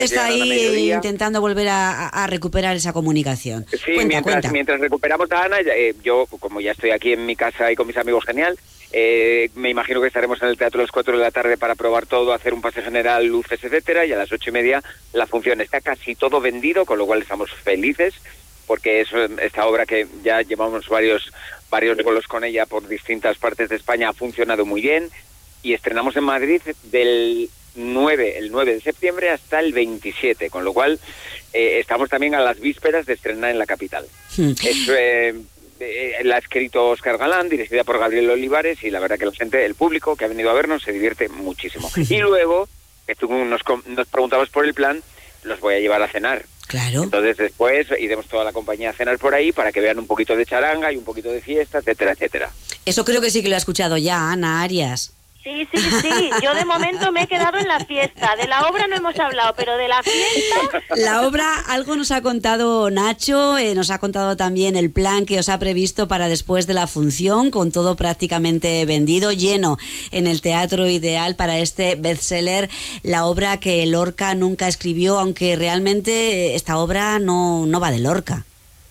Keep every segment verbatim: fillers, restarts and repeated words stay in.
Está ahí intentando volver a, a recuperar esa comunicación. Sí, cuenta, mientras, cuenta. mientras recuperamos a Ana, eh, yo, como ya estoy aquí en mi casa y con mis amigos, genial, eh, me imagino que estaremos en el teatro a las cuatro de la tarde para probar todo, hacer un pase general, luces, etcétera, y a las ocho y media la función. Está casi todo vendido, con lo cual estamos felices, porque es esta obra que ya llevamos varios, varios bolos con ella por distintas partes de España, ha funcionado muy bien, y estrenamos en Madrid del nueve, el nueve de septiembre hasta el veintisiete, con lo cual eh, estamos también a las vísperas de estrenar en la capital. Hmm. Es, eh, eh, la ha escrito Óscar Galán, dirigida por Gabriel Olivares, y la verdad que la gente, el público que ha venido a vernos se divierte muchísimo. Y luego, que tú nos, nos preguntabas por el plan, los voy a llevar a cenar. Claro. Entonces después iremos toda la compañía a cenar por ahí para que vean un poquito de charanga y un poquito de fiesta, etcétera, etcétera. Eso creo que sí que lo ha escuchado ya, Ana Arias. Sí, sí, sí. Yo de momento me he quedado en la fiesta. De la obra no hemos hablado, pero de la fiesta... La obra, algo nos ha contado Nacho, eh, nos ha contado también el plan que os ha previsto para después de la función, con todo prácticamente vendido, lleno en el Teatro Ideal para este bestseller, la obra que Lorca nunca escribió, aunque realmente esta obra no, no va de Lorca.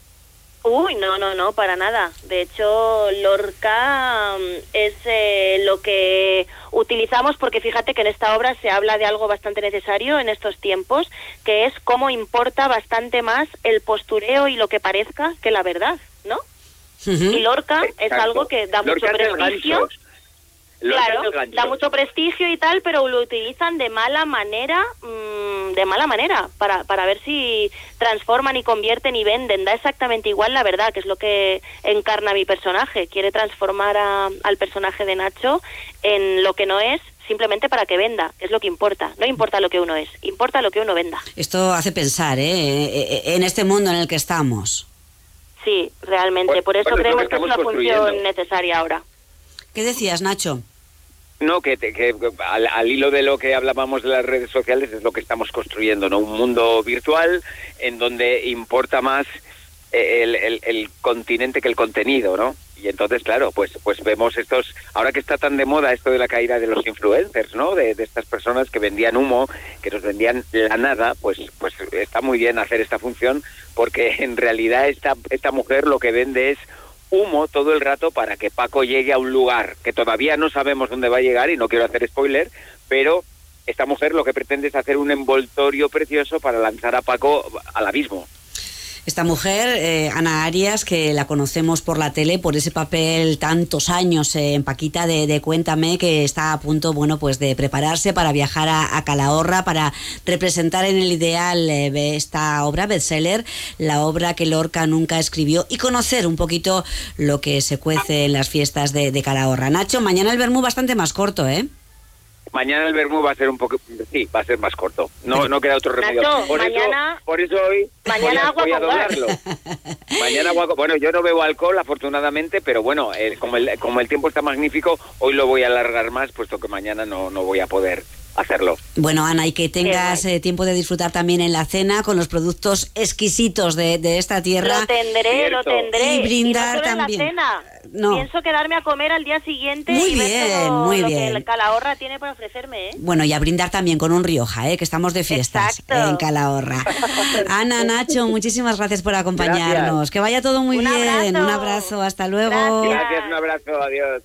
Uy, no, no, no, para nada. De hecho, Lorca um, es eh, lo que utilizamos, porque fíjate que en esta obra se habla de algo bastante necesario en estos tiempos, que es cómo importa bastante más el postureo y lo que parezca que la verdad, ¿no? Uh-huh. Y Lorca Exacto. es algo que da Lorca mucho prestigio. Claro, da mucho prestigio y tal, pero lo utilizan de mala manera, mmm, de mala manera, para, para ver si transforman y convierten y venden. Da exactamente igual la verdad, que es lo que encarna mi personaje. Quiere transformar a, al personaje de Nacho en lo que no es, simplemente para que venda, que es lo que importa. No importa lo que uno es, importa lo que uno venda. Esto hace pensar, ¿eh? En este mundo en el que estamos. Sí, realmente. Por eso bueno, creemos que es una función necesaria ahora. ¿Qué decías, Nacho? No, que, que, que al, al hilo de lo que hablábamos de las redes sociales es lo que estamos construyendo, ¿no? Un mundo virtual en donde importa más el, el, el continente que el contenido, ¿no? Y entonces, claro, pues pues vemos estos... Ahora que está tan de moda esto de la caída de los influencers, ¿no? De, de estas personas que vendían humo, que nos vendían la nada, pues pues está muy bien hacer esta función, porque en realidad esta, esta mujer lo que vende es humo todo el rato para que Paco llegue a un lugar que todavía no sabemos dónde va a llegar, y no quiero hacer spoiler, pero esta mujer lo que pretende es hacer un envoltorio precioso para lanzar a Paco al abismo. Esta mujer, eh, Ana Arias, que la conocemos por la tele, por ese papel tantos años eh, en Paquita de, de Cuéntame, que está a punto, bueno, pues de prepararse para viajar a, a Calahorra, para representar en el Ideal eh, esta obra bestseller, la obra que Lorca nunca escribió, y conocer un poquito lo que se cuece en las fiestas de, de Calahorra. Nacho, mañana el vermú bastante más corto, ¿eh? Mañana el vermú va a ser un poco, sí, va a ser más corto. No, no queda otro remedio. Nacho, por mañana, eso, por eso hoy mañana agua voy a, voy a doblarlo. Mañana agua, bueno, yo no bebo alcohol, afortunadamente, pero bueno, eh, como el como el tiempo está magnífico, hoy lo voy a alargar más, puesto que mañana no no voy a poder hacerlo. Bueno, Ana, y que tengas eh, tiempo de disfrutar también en la cena con los productos exquisitos de, de esta tierra. Lo tendré, Cierto. lo tendré. Y brindar y no también. En la cena. No. Pienso quedarme a comer al día siguiente. Muy y bien, ver todo muy lo bien. que el Calahorra tiene para ofrecerme, ¿eh? Bueno, y a brindar también con un Rioja, ¿eh? Que estamos de fiestas Exacto. en Calahorra. Ana, Nacho, muchísimas gracias por acompañarnos. Gracias. Que vaya todo muy un bien. Abrazo. Un abrazo, hasta luego. Gracias. Gracias, un abrazo, adiós.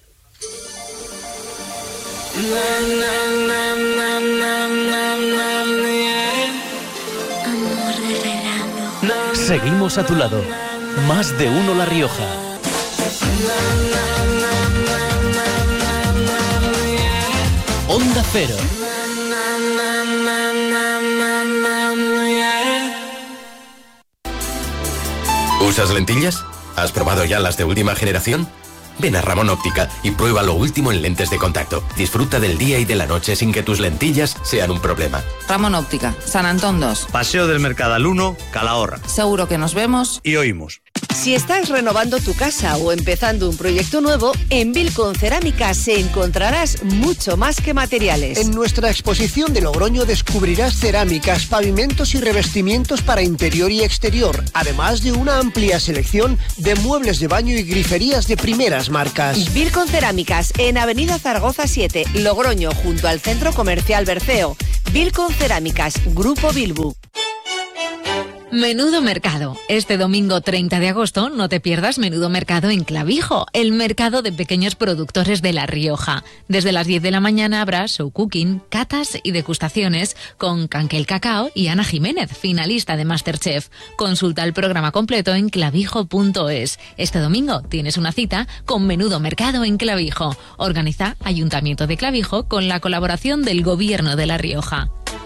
Amor de verano. Seguimos a tu lado. Más de uno La Rioja. Onda Cero. ¿Usas lentillas? ¿Has probado ya las de última generación? Ven a Ramón Óptica y prueba lo último en lentes de contacto. Disfruta del día y de la noche sin que tus lentillas sean un problema. Ramón Óptica, San Antón dos. Paseo del Mercadal uno, Calahorra. Seguro que nos vemos y oímos. Si estás renovando tu casa o empezando un proyecto nuevo, en Bilcon Cerámicas encontrarás mucho más que materiales. En nuestra exposición de Logroño descubrirás cerámicas, pavimentos y revestimientos para interior y exterior, además de una amplia selección de muebles de baño y griferías de primeras marcas. Bilcon Cerámicas, en Avenida Zaragoza siete, Logroño, junto al Centro Comercial Berceo. Bilcon Cerámicas, Grupo Bilbu. Menudo Mercado. Este domingo treinta de agosto no te pierdas Menudo Mercado en Clavijo, el mercado de pequeños productores de La Rioja. Desde las diez de la mañana habrá show cooking, catas y degustaciones con Canquel Cacao y Ana Jiménez, finalista de MasterChef. Consulta el programa completo en clavijo punto es. Este domingo tienes una cita con Menudo Mercado en Clavijo. Organiza Ayuntamiento de Clavijo con la colaboración del Gobierno de La Rioja.